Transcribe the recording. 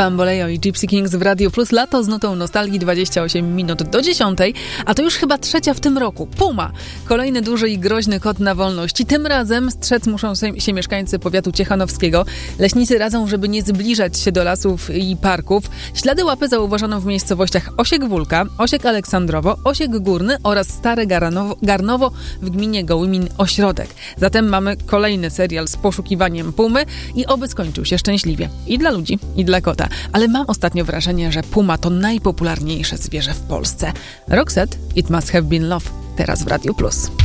Bamboleo i Gypsy Kings w Radio Plus. Lato z nutą nostalgii, 28 minut do 10, a to już chyba trzecia w tym roku. Puma. Kolejny duży i groźny kot na wolności. Tym razem strzec muszą się mieszkańcy powiatu ciechanowskiego. Leśnicy radzą, żeby nie zbliżać się do lasów i parków. Ślady łapy zauważono w miejscowościach Osiek Wólka, Osiek Aleksandrowo, Osiek Górny oraz Stare Garnowo w gminie Gołymin-Ośrodek. Zatem mamy kolejny serial z poszukiwaniem pumy i oby skończył się szczęśliwie. I dla ludzi, i dla kota. Ale mam ostatnio wrażenie, że puma to najpopularniejsze zwierzę w Polsce. Roxette, It Must Have Been Love. Teraz w Radiu Plus.